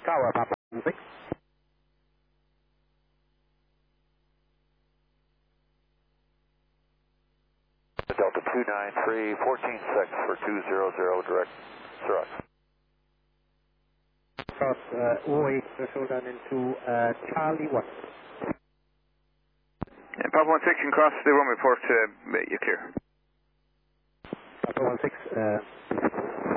Tower, Papa 6. Delta 293, 14.6 for 200 direct thrust. Cross 08, threshold down into Charlie 1. And Papa 16 cross the runway port, you're clear. Papa 16,